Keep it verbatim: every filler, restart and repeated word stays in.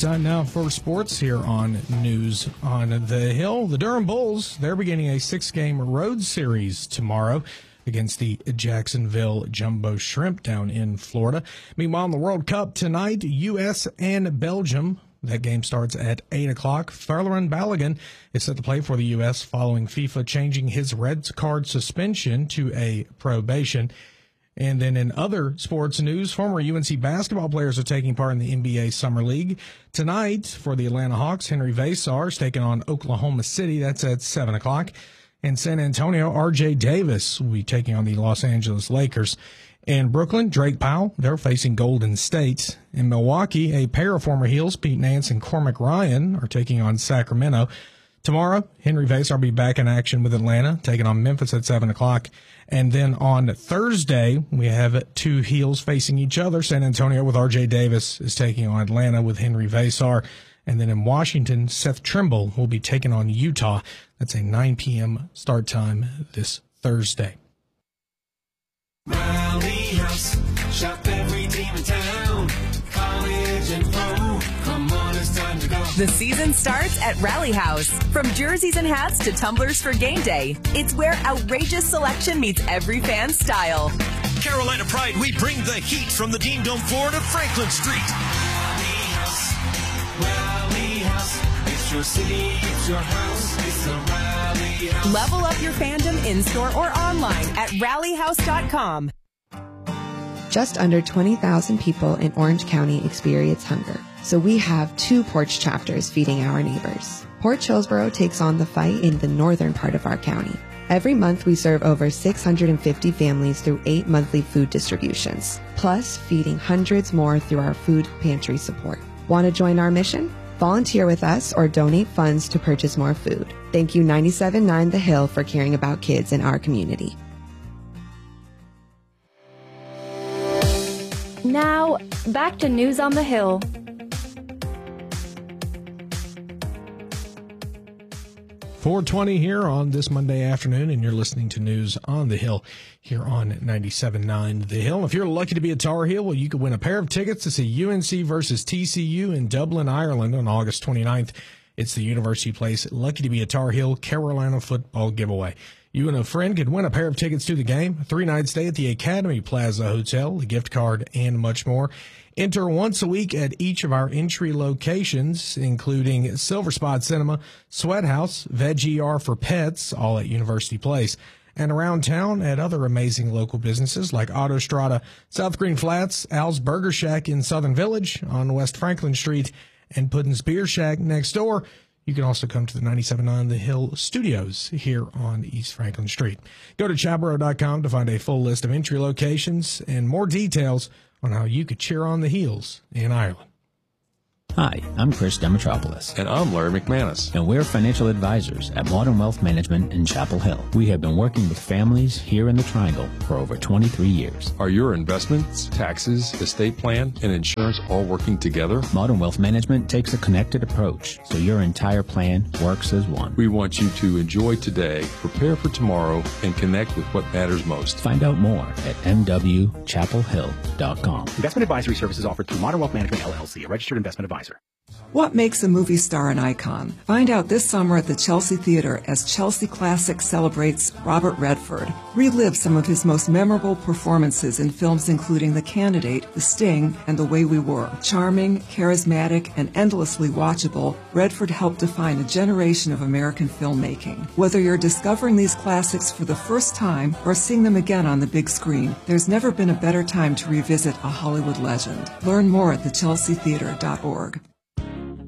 Time now for sports here on News on the Hill. The Durham Bulls, they're beginning a six-game road series tomorrow against the Jacksonville Jumbo Shrimp down in Florida. Meanwhile, in the World Cup tonight, U S and Belgium. That game starts at eight o'clock. Farleron Balogun is set to play for the U S following FIFA changing his red card suspension to a probation. And then in other sports news, former U N C basketball players are taking part in the N B A Summer League. Tonight, for the Atlanta Hawks, Henry Vasar is taking on Oklahoma City. That's at seven o'clock. In San Antonio, R J Davis will be taking on the Los Angeles Lakers. In Brooklyn, Drake Powell, they're facing Golden State. In Milwaukee, a pair of former Heels, Pete Nance and Cormac Ryan, are taking on Sacramento. Tomorrow, Henry Vasar will be back in action with Atlanta, taking on Memphis at seven o'clock. And then on Thursday, we have two Heels facing each other. San Antonio with R J Davis is taking on Atlanta with Henry Vasar. And then in Washington, Seth Trimble will be taking on Utah. That's a nine p.m. start time this Thursday. Rally House, shop every team in town, college and pro, come on, it's time to go. The season starts at Rally House. From jerseys and hats to tumblers for game day, it's where outrageous selection meets every fan's style. Carolina Pride, we bring the heat from the Dean Dome floor to Franklin Street. Rally House, Rally House, it's your city, it's your house, it's a Rally House. Level up your fandom in-store or online at rally house dot com. Just under twenty thousand people in Orange County experience hunger, so we have two Porch chapters feeding our neighbors. Port Hillsboro takes on the fight in the northern part of our county. Every month we serve over six hundred fifty families through eight monthly food distributions, plus feeding hundreds more through our food pantry support. Want to join our mission? Volunteer with us or donate funds to purchase more food. Thank you ninety-seven point nine The Hill for caring about kids in our community. Now, back to News on the Hill. four twenty here on this Monday afternoon, and you're listening to News on the Hill here on ninety-seven point nine The Hill. If you're lucky to be a Tar Heel, well, you could win a pair of tickets to see U N C versus T C U in Dublin, Ireland on August twenty-ninth. It's the University Place Lucky to be a Tar Heel Carolina football giveaway. You and a friend could win a pair of tickets to the game, a three-night stay at the Academy Plaza Hotel, a gift card, and much more. Enter once a week at each of our entry locations, including Silver Spot Cinema, Sweat House, Veg E R for Pets, all at University Place, and around town at other amazing local businesses like Autostrada, South Green Flats, Al's Burger Shack in Southern Village on West Franklin Street, and Puddin's Beer Shack next door. You can also come to the ninety-seven point nine The Hill studios here on East Franklin Street. Go to chabro dot com to find a full list of entry locations and more details on how you could cheer on the Heels in Ireland. Hi, I'm Chris Demetropoulos. And I'm Larry McManus. And we're financial advisors at Modern Wealth Management in Chapel Hill. We have been working with families here in the Triangle for over twenty-three years. Are your investments, taxes, estate plan, and insurance all working together? Modern Wealth Management takes a connected approach, so your entire plan works as one. We want you to enjoy today, prepare for tomorrow, and connect with what matters most. Find out more at m w chapel hill dot com. Investment advisory services offered through Modern Wealth Management, L L C, a registered investment advisor. What makes a movie star an icon? Find out this summer at the Chelsea Theater as Chelsea Classic celebrates Robert Redford. Relive some of his most memorable performances in films including The Candidate, The Sting, and The Way We Were. Charming, charismatic, and endlessly watchable, Redford helped define a generation of American filmmaking. Whether you're discovering these classics for the first time or seeing them again on the big screen, there's never been a better time to revisit a Hollywood legend. Learn more at the chelsea theater dot org.